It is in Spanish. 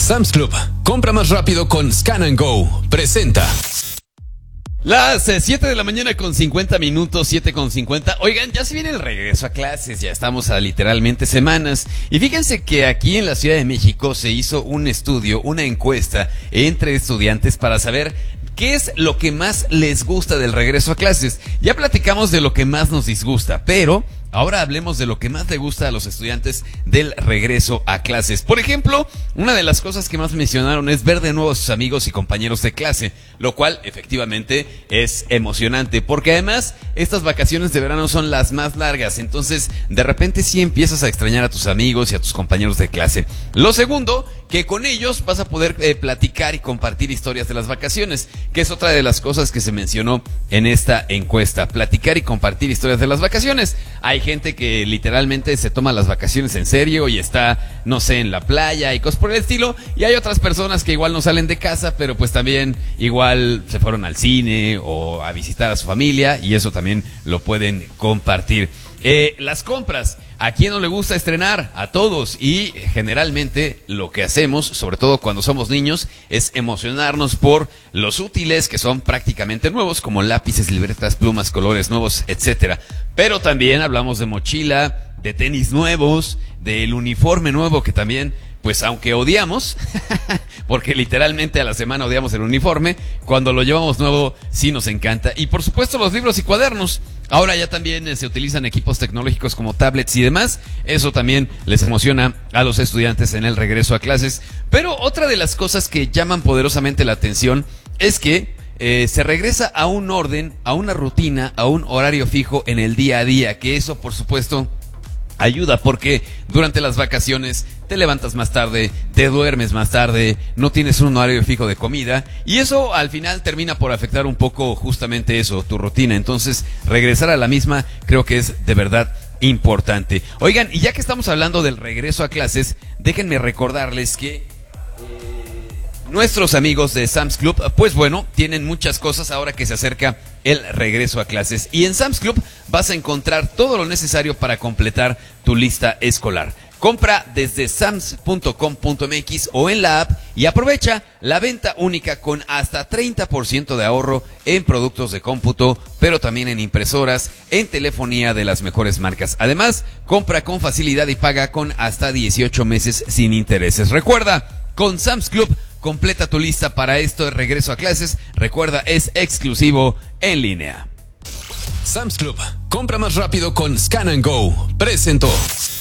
Sam's Club, compra más rápido con Scan & Go, presenta. Las 7 de la mañana con 50 minutos, 7:50. Oigan, ya se viene el regreso a clases, ya estamos a literalmente semanas. Y fíjense que aquí en la Ciudad de México se hizo un estudio, una encuesta entre estudiantes para saber qué es lo que más les gusta del regreso a clases. Ya platicamos de lo que más nos disgusta, pero ahora hablemos de lo que más le gusta a los estudiantes del regreso a clases. Por ejemplo, una de las cosas que más mencionaron es ver de nuevo a sus amigos y compañeros de clase, lo cual efectivamente es emocionante, porque además estas vacaciones de verano son las más largas, entonces de repente sí empiezas a extrañar a tus amigos y a tus compañeros de clase. Lo segundo, que con ellos vas a poder platicar y compartir historias de las vacaciones, que es otra de las cosas que se mencionó en esta encuesta, platicar y compartir historias de las vacaciones. Hay gente que literalmente se toma las vacaciones en serio y está, no sé, en la playa y cosas por el estilo, y hay otras personas que igual no salen de casa, pero pues también igual se fueron al cine o a visitar a su familia, y eso también lo pueden compartir. Las compras, ¿a quién no le gusta estrenar? A todos, y generalmente lo que hacemos, sobre todo cuando somos niños, es emocionarnos por los útiles que son prácticamente nuevos, como lápices, libretas, plumas, colores nuevos, etcétera. Pero también hablamos de mochila, de tenis nuevos, del uniforme nuevo, que también, pues aunque odiamos, porque literalmente a la semana odiamos el uniforme, cuando lo llevamos nuevo sí nos encanta. Y por supuesto los libros y cuadernos. Ahora ya también se utilizan equipos tecnológicos como tablets y demás. Eso también les emociona a los estudiantes en el regreso a clases. Pero otra de las cosas que llaman poderosamente la atención es que se regresa a un orden, a una rutina, a un horario fijo en el día a día, que eso por supuesto ayuda, porque durante las vacaciones te levantas más tarde, te duermes más tarde, no tienes un horario fijo de comida, y eso al final termina por afectar un poco justamente eso, tu rutina. Entonces regresar a la misma creo que es de verdad importante. Oigan, y ya que estamos hablando del regreso a clases, déjenme recordarles que nuestros amigos de Sam's Club, pues bueno, tienen muchas cosas ahora que se acerca el regreso a clases. Y en Sam's Club vas a encontrar todo lo necesario para completar tu lista escolar. Compra desde sams.com.mx o en la app y aprovecha la venta única con hasta 30% de ahorro en productos de cómputo, pero también en impresoras, en telefonía de las mejores marcas. Además, compra con facilidad y paga con hasta 18 meses sin intereses. Recuerda, con Sam's Club completa tu lista para esto de regreso a clases. Recuerda, es exclusivo en línea. Sam's Club, compra más rápido con Scan & Go, presentó.